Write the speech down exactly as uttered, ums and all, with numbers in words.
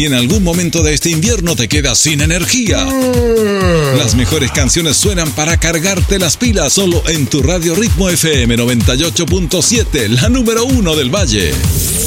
Y en algún momento de este invierno te quedas sin energía. Las mejores canciones suenan para cargarte las pilas solo en tu radio Ritmo F M noventa y ocho punto siete, la número uno del Valle.